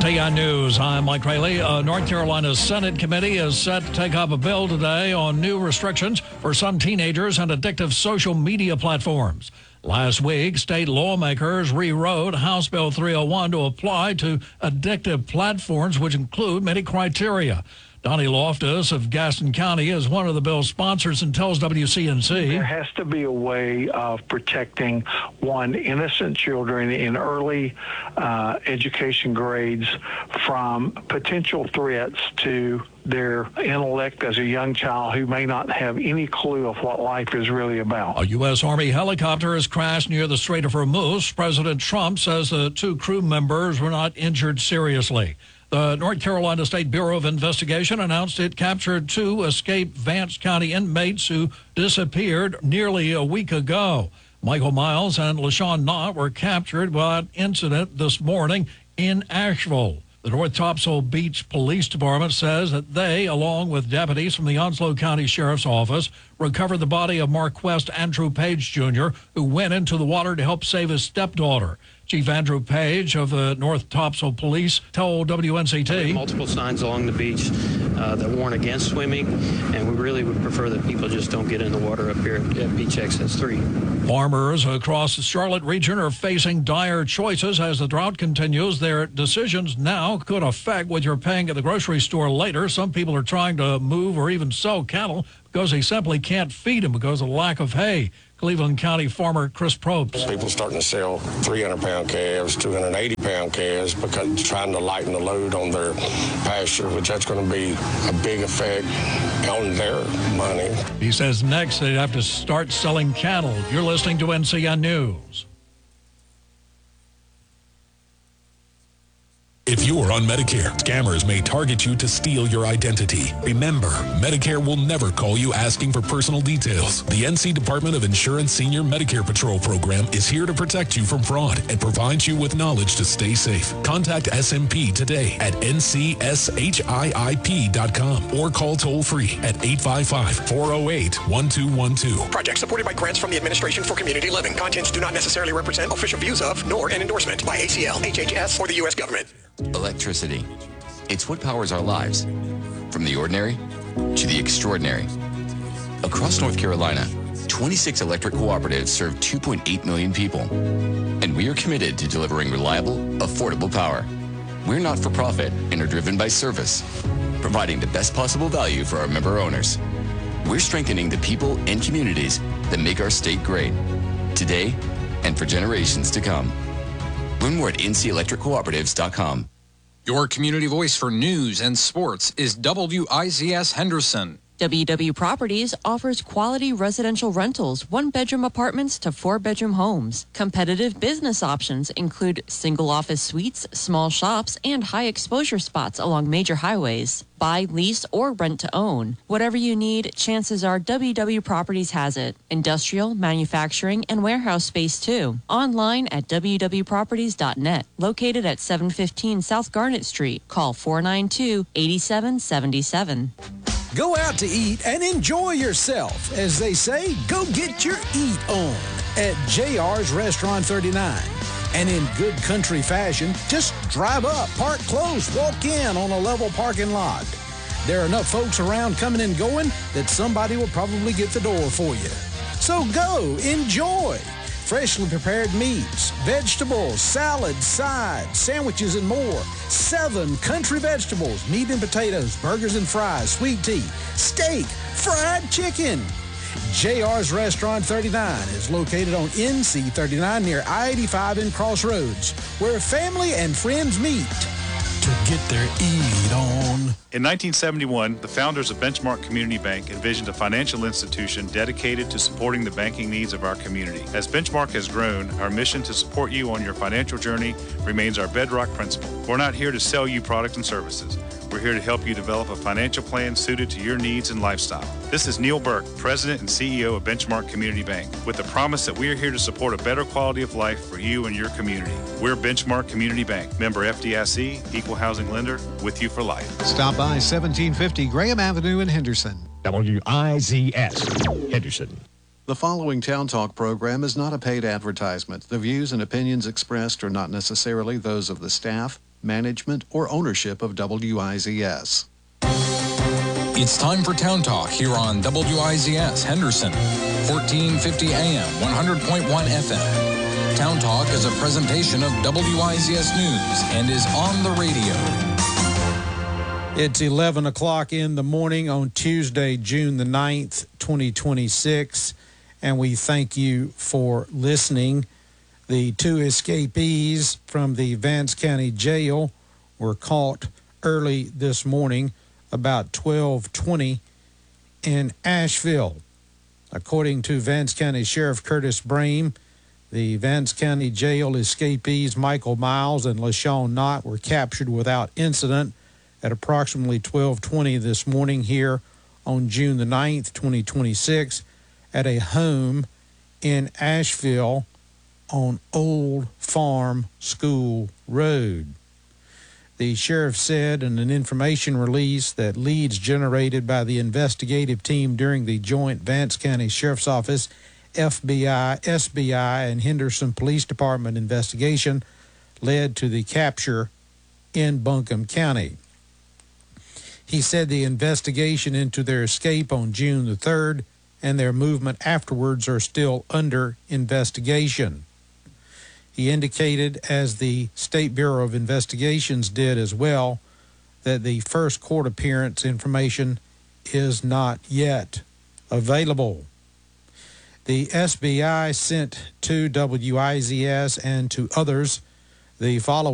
TN News, I'm Mike Rayleigh. North Carolina's Senate committee is set to take up a bill today on new restrictions for some teenagers and addictive social media platforms. Last week, state lawmakers rewrote House Bill 301 to apply to addictive platforms, which include many criteria. Donnie Loftus of Gaston County is one of the bill's sponsors and tells WCNC. There has to be a way of protecting, innocent children in early education grades from potential threats to their intellect as a young child who may not have any clue of what life is really about. A U.S. Army helicopter has crashed near the Strait of Hormuz. President Trump says the two crew members were not injured seriously. The North Carolina State Bureau of Investigation announced it captured two escaped Vance County inmates who disappeared nearly a week ago. Michael Miles and LaShawn Knott were captured without incident this morning in Asheville. The North Topsail Beach Police Department says that they, along with deputies from the Onslow County Sheriff's Office, recovered the body of Marquest Andrew Page Jr., who went into the water to help save his stepdaughter. Chief Andrew Page of the North Topsail Police told WNCT. Multiple signs along the beach that warn against swimming, and we really would prefer that people just don't get in the water up here at Beach Access 3. Farmers across the Charlotte region are facing dire choices as the drought continues. Their decisions now could affect what you're paying at the grocery store later. Some people are trying to move or even sell cattle because they simply can't feed them because of lack of hay. Cleveland County farmer Chris Probst. People starting to sell 300-pound calves, 280-pound calves because trying to lighten the load on their pasture, which that's going to be a big effect on their money. He says next they'd have to start selling cattle. You're listening to NCN News. If you're on Medicare, scammers may target you to steal your identity. Remember, Medicare will never call you asking for personal details. The NC Department of Insurance Senior Medicare Patrol Program is here to protect you from fraud and provides you with knowledge to stay safe. Contact SMP today at ncshIIP.com or call toll-free at 855-408-1212. Project supported by grants from the Administration for Community Living. Contents do not necessarily represent official views of, nor an endorsement by ACL, HHS, or the U.S. government. Electricity. It's what powers our lives, from the ordinary to the extraordinary. Across North Carolina, 26 electric cooperatives serve 2.8 million people, and we are committed to delivering reliable, affordable power. We're not for profit and are driven by service, providing the best possible value for our member owners. We're strengthening the people and communities that make our state great, today and for generations to come. Learn more at ncelectriccooperatives.com. Your community voice for news and sports is WIZS Henderson. WW Properties offers quality residential rentals, one-bedroom apartments to four-bedroom homes. Competitive business options include single office suites, small shops, and high-exposure spots along major highways. Buy, lease, or rent to own. Whatever you need, chances are WW Properties has it. Industrial, manufacturing, and warehouse space, too. Online at www.properties.net. Located at 715 South Garnet Street. Call 492-8777. Go out to eat and enjoy yourself. As they say, go get your eat on at JR's Restaurant 39. And in good country fashion, just drive up, park close, walk in on a level parking lot. There are enough folks around coming and going that somebody will probably get the door for you. So go, enjoy. Freshly prepared meats, vegetables, salads, sides, sandwiches, and more. 7 country vegetables, meat and potatoes, burgers and fries, sweet tea, steak, fried chicken. JR's Restaurant 39 is located on NC 39 near I-85 in Crossroads, where family and friends meet to get their eat on. In 1971, the founders of Benchmark Community Bank envisioned a financial institution dedicated to supporting the banking needs of our community. As Benchmark has grown, our mission to support you on your financial journey remains our bedrock principle. We're not here to sell you products and services. We're here to help you develop a financial plan suited to your needs and lifestyle. This is Neil Burke, President and CEO of Benchmark Community Bank, with the promise that we are here to support a better quality of life for you and your community. We're Benchmark Community Bank, member FDIC, equal housing lender, with you for life. Stop by 1750 Graham Avenue in Henderson. WIZS Henderson. The following Town Talk program is not a paid advertisement. The views and opinions expressed are not necessarily those of the staff, management, or ownership of WIZS. It's time for Town Talk here on WIZS Henderson, 1450 AM, 100.1 FM. Town Talk is a presentation of WIZS News and is on the radio. It's 11 o'clock in the morning on Tuesday, June the 9th, 2026, and we thank you for listening. The two escapees from the Vance County Jail were caught early this morning, about 12:20 in Asheville. According to Vance County Sheriff Curtis Brame, the Vance County Jail escapees Michael Miles and LaShawn Knott were captured without incident at approximately 12:20 this morning here on June the 9th, 2026, at a home in Asheville on Old Farm School Road. The sheriff said in an information release that leads generated by the investigative team during the joint Vance County Sheriff's Office, FBI, SBI, and Henderson Police Department investigation led to the capture in Buncombe County. He said the investigation into their escape on June the 3rd and their movement afterwards are still under investigation. He indicated, as the State Bureau of Investigations did as well, that the first court appearance information is not yet available. The SBI sent to WIZS and to others the following